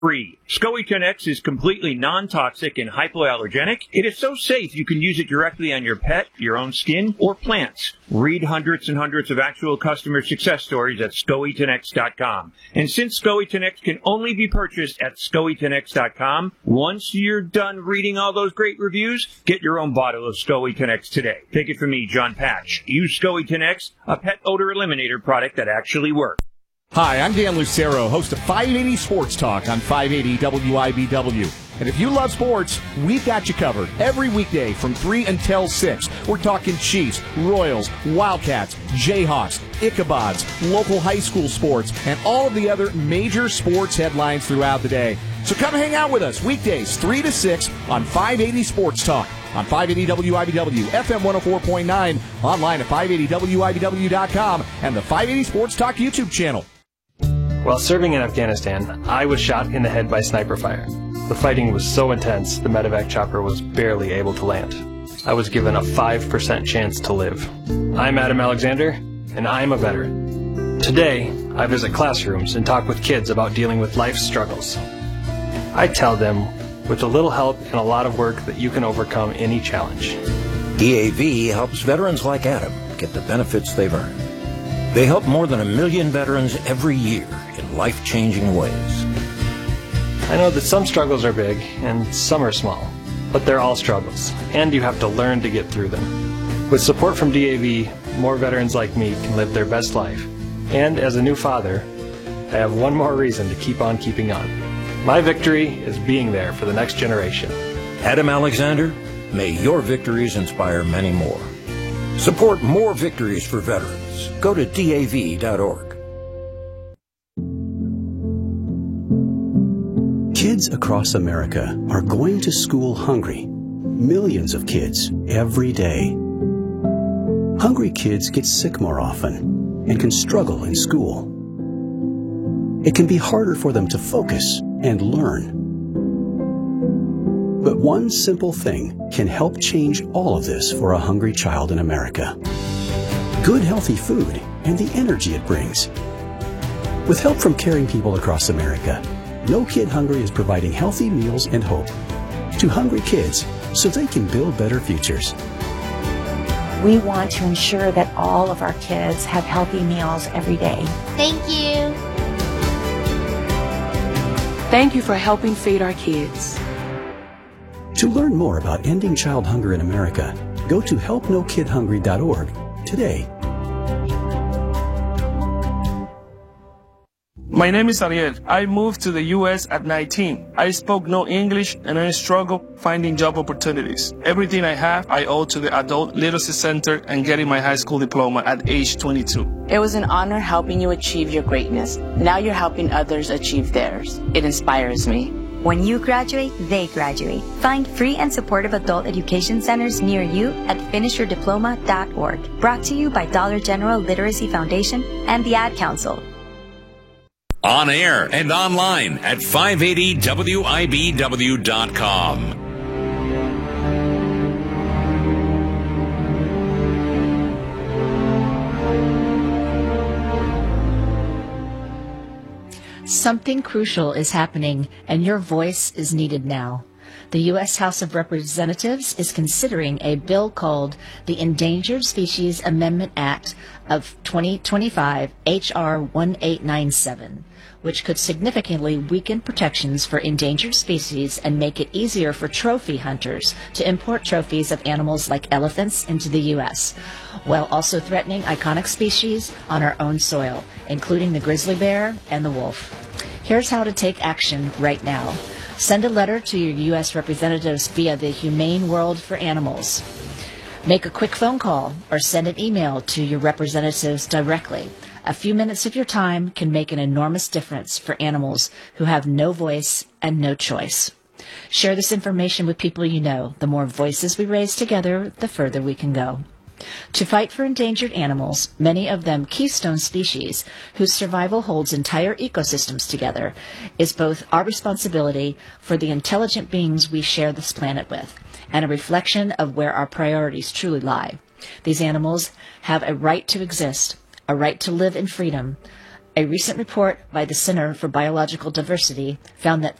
free. SCOE 10X is completely non-toxic and hypoallergenic. It is so safe you can use it directly on your pet, your own skin, or plants. Read hundreds and hundreds of actual customer success stories at SCOE10X.com. And since SCOE 10X can only be purchased at SCOE10X.com, once you're done reading all those great reviews, get your own bottle of SCOE 10X today. Take it from me, John Patch. Use SCOE 10X, a pet odor eliminator product that actually works. Hi, I'm Dan Lucero, host of 580 Sports Talk on 580 WIBW. And if you love sports, we've got you covered. Every weekday from 3 until 6, we're talking Chiefs, Royals, Wildcats, Jayhawks, Ichabods, local high school sports, and all of the other major sports headlines throughout the day. So come hang out with us weekdays 3 to 6 on 580 Sports Talk on 580 WIBW, FM 104.9, online at 580WIBW.com, and the 580 Sports Talk YouTube channel. While serving in Afghanistan, I was shot in the head by sniper fire. The fighting was so intense, the medevac chopper was barely able to land. I was given a 5% chance to live. I'm Adam Alexander, and I'm a veteran. Today, I visit classrooms and talk with kids about dealing with life's struggles. I tell them, with a little help and a lot of work, that you can overcome any challenge. DAV helps veterans like Adam get the benefits they've earned. They help more than 1 million veterans every year in life-changing ways. I know that some struggles are big and some are small, but they're all struggles, and you have to learn to get through them. With support from DAV, more veterans like me can live their best life. And as a new father, I have one more reason to keep on keeping on. My victory is being there for the next generation. Adam Alexander, may your victories inspire many more. Support more victories for veterans. Go to DAV.org. Kids across America are going to school hungry. Millions of kids every day. Hungry kids get sick more often and can struggle in school. It can be harder for them to focus and learn. But one simple thing can help change all of this for a hungry child in America. Good healthy food and the energy it brings. With help from caring people across America, No Kid Hungry is providing healthy meals and hope to hungry kids so they can build better futures. We want to ensure that all of our kids have healthy meals every day. Thank you. Thank you for helping feed our kids. To learn more about ending child hunger in America, go to helpnokidhungry.org today. My name is Ariel. I moved to the U.S. at 19. I spoke no English and I struggled finding job opportunities. Everything I have, I owe to the Adult Literacy Center and getting my high school diploma at age 22. It was an honor helping you achieve your greatness. Now you're helping others achieve theirs. It inspires me. When you graduate, they graduate. Find free and supportive adult education centers near you at finishyourdiploma.org. Brought to you by Dollar General Literacy Foundation and the Ad Council. On air and online at 580WIBW.com. Something crucial is happening, and your voice is needed now. The U.S. House of Representatives is considering a bill called the Endangered Species Amendment Act of 2025, H.R. 1897, which could significantly weaken protections for endangered species and make it easier for trophy hunters to import trophies of animals like elephants into the U.S., while also threatening iconic species on our own soil, including the grizzly bear and the wolf. Here's how to take action right now. Send a letter to your U.S. representatives via the Humane World for Animals. Make a quick phone call or send an email to your representatives directly. A few minutes of your time can make an enormous difference for animals who have no voice and no choice. Share this information with people you know. The more voices we raise together, the further we can go. To fight for endangered animals, many of them keystone species, whose survival holds entire ecosystems together, is both our responsibility for the intelligent beings we share this planet with, and a reflection of where our priorities truly lie. These animals have a right to exist, a right to live in freedom, A recent report by the Center for Biological Diversity found that